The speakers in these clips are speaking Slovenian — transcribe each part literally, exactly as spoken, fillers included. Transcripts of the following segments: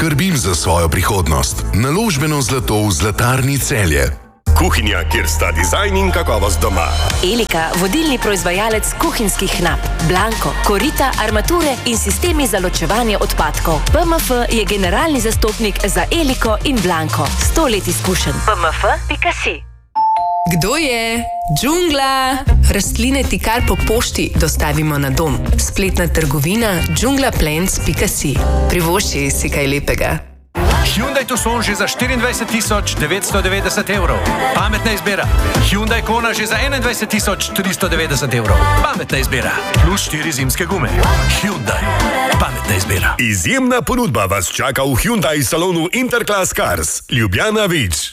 Skrbim za svojo prihodnost. Naložbeno zlato v Zlatarni Celje. Kuhinja, kjer sta dizajn in kakovost doma. Elika, vodilni proizvajalec kuhinjskih nap. Blanko, korita, armature in sistemi za ločevanje odpadkov. P M F je generalni zastopnik za Eliko in Blanko. Sto let izkušenj. P M F pika si. Kdo je? Džungla! Rastline ti kar po pošti dostavimo na dom. Spletna trgovina džungla plants pika si. Privošči si kaj lepega. Hyundai Tucson že za štiriindvajset tisoč devetsto devetdeset evrov. Pametna izbira. Hyundai Kona že za enaindvajset tisoč tristo devetdeset evrov. Pametna izbira. Plus štiri zimske gume. Hyundai. Pametna izbira. Izjemna ponudba vas čaka v Hyundai salonu Interclass Cars. Ljubljana Vič.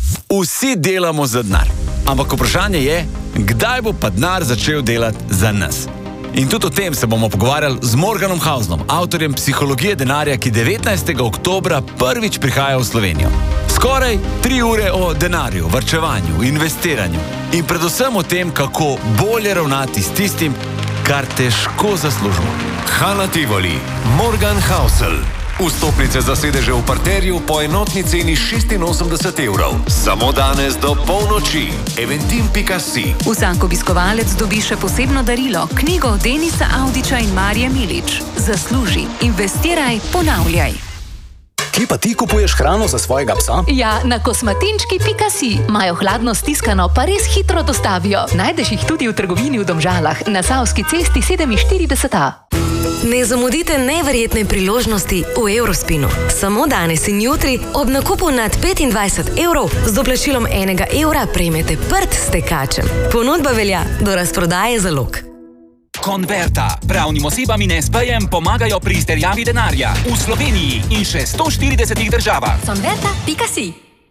Vsi delamo za denar. Ampak vprašanje je, kdaj bo pa denar začel delati za nas. In tudi o tem se bomo pogovarjali z Morganom Hausnom, avtorjem Psihologije denarja, ki devetnajstega oktobra prvič prihaja v Slovenijo. Skoraj tri ure o denarju, varčevanju, investiranju in predvsem o tem, kako bolje ravnati s tistim, kar težko zaslužimo. Hala Tivoli, Morgan Hausel. Vstopnice za sedeže v parterju po enotni ceni šestinosemdeset evrov. Samo danes do polnoči. eventim pika si. Vsak obiskovalec dobi še posebno darilo, knjigo Denisa Avdića in Marije Milič. Zasluži, investiraj, ponavljaj. Kje pa ti kupuješ hrano za svojega psa? Ja, na kosmatinčki pika si. Imajo hladno stiskano, pa res hitro dostavijo. Najdeš jih tudi v trgovini v Domžalah, na Savski cesti sedeminštirideset A. Ne zamudite neverjetne priložnosti v Eurospinu. Samo danes in jutri ob nakupu nad petindvajset evrov z doplačilom enega evra prejmete prt s tekačem. Ponudba velja do razprodaje zalog. Konverta. Pravnim osebam in es pejem pomagajo pri izterjavi denarja v Sloveniji in še sto štiridesetih državah. Konverta pika si.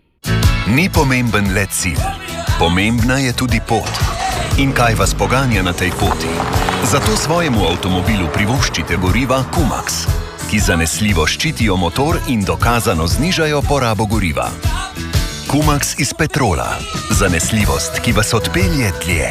Ni pomemben le cilj. Pomembna je tudi pot. In kaj vas poganja na tej poti? Zato svojemu avtomobilu privoščite goriva Kumax, ki zanesljivo ščitijo motor in dokazano znižajo porabo goriva. Kumax iz petrola. Zanesljivost, ki vas odpelje dlje.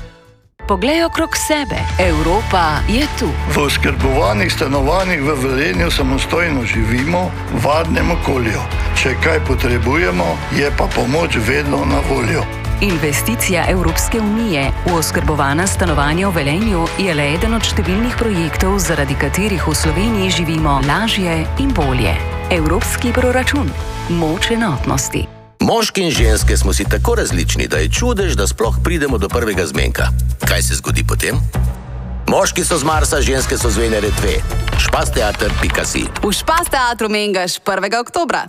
Poglej okrog sebe. Evropa je tu. V oskrbovanih stanovanjih v Velenju samostojno živimo v varnem okolju. Če kaj potrebujemo, je pa pomoč vedno na voljo. Investicija Evropske unije v oskrbovana stanovanja v Velenju je le eden od številnih projektov, zaradi katerih v Sloveniji živimo lažje in bolje. Evropski proračun. Moč enotnosti. Moški in ženske smo si tako različni, da je čudež, da sploh pridemo do prvega zmenka. Kaj se zgodi potem? Moški so z Marsa, ženske so z Venere dve. špas teater pika si. V Špas teatru Mengaš prvega oktobra.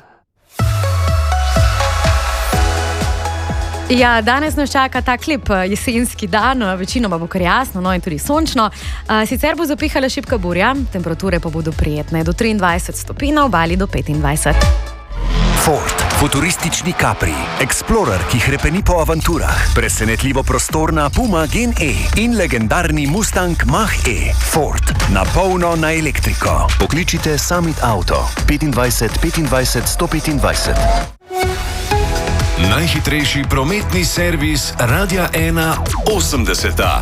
Ja, danes nas čaka ta klip jesenski dan, večinoma bo kar jasno, no in tudi sončno. Sicer bo zapihala šibka burja, temperature pa bodo prijetne do triindvajset stopinj, na obali do petindvajset. Ford, futuristični Capri, Explorer, ki hrepeni po avanturah, presenetljivo prostorna Puma Gen E in legendarni Mustang Mach-E. Ford, na polno na elektriko. Pokličite Summit Auto, petindvajset petindvajset sto petindvajset. Najhitrejši prometni servis Radia ena osemdeset A.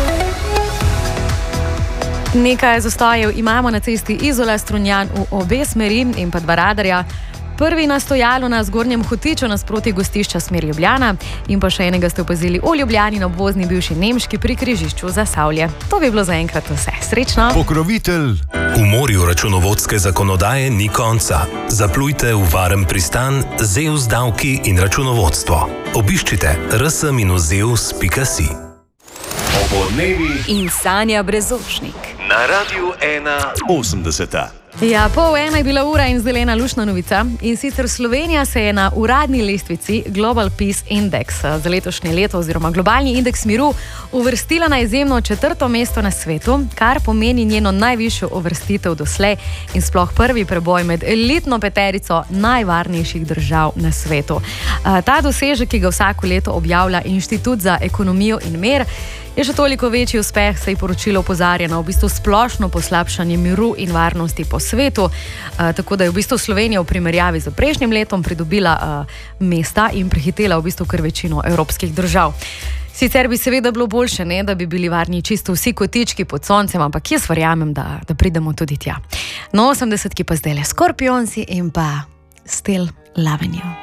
Nekaj zastojev imamo na cesti Izola-Strunjan v obe smeri in pa dva radarja. Prvi na stojalu na Zgornjem Hotiču nasproti gostišča smer Ljubljana in pa še enega ste opazili v Ljubljani na obvozni bivši Nemški pri križišču Zasavlje. To bi bilo zaenkrat vse. Srečno! Pokrovitelj. V morju računovodske zakonodaje ni konca. Zaplujte v varen pristan Zeus davki in računovodstvo. Obiščite r s minus zeus pika si. Obodnevi in Sanja Brezošnik. Na Radiu ena osemdeset A. Ja, pol ena je bila ura in zelena lušna novica. In sicer Slovenija se je na uradni lestvici Global Peace Index za letošnje leto oziroma globalni indeks miru uvrstila na izjemno četrto mesto na svetu, kar pomeni njeno najvišjo uvrstitev doslej in sploh prvi preboj med elitno peterico najvarnejših držav na svetu. Ta dosežek, ki ga vsako leto objavlja Inštitut za ekonomijo in mer, je še toliko večji uspeh, saj poročilo opozarja na v bistvu splošno poslabšanje miru in varnosti po svetu, uh, tako da je v bistvu Slovenija v primerjavi z prejšnjim letom pridobila uh, mesta in prehitela v bistvu kar večino evropskih držav. Sicer bi seveda bilo boljše, ne, da bi bili varni čisto vsi kotički pod soncem, ampak jaz verjamem, da, da pridemo tudi tja. No, osemdesetki pa zdaj le Skorpionsi in pa Still Loving You.